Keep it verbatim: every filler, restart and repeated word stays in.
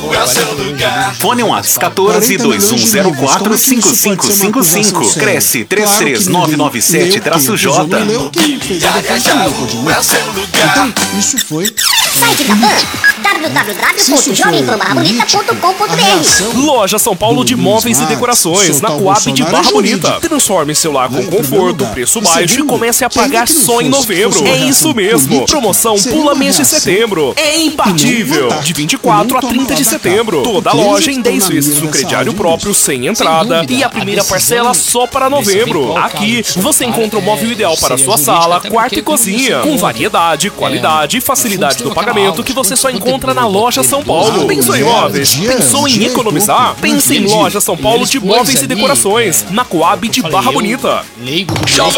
novo é o seu lugar. Fone WhatsApp quatorze, dois um zero quatro, cinco cinco cinco cinco. Cresce três três nove nove sete J. Jarajaú é o seu lugar. Então, isso foi. Site da Pan, w w w ponto jovem pan barra bonita ponto com ponto b r. Loja São Paulo de Móveis e Decorações, na Coab de Barra Bonita. Transforme seu lar com conforto, preço baixo e comece a pagar só em novembro. É isso mesmo. Promoção Pula Mês de Setembro. É imbatível. De vinte e quatro a trinta de setembro. Toda loja em dez vezes no crediário próprio, sem entrada. E a primeira parcela só para novembro. Aqui você encontra o móvel ideal para sua sala, quarto e cozinha. Com variedade, qualidade e facilidade do pagamento que você só encontra na Loja São Paulo. Pensou em móveis? Pensou em economizar? Pense em Loja São Paulo de Móveis e Decorações, na Coab de Barra Bonita.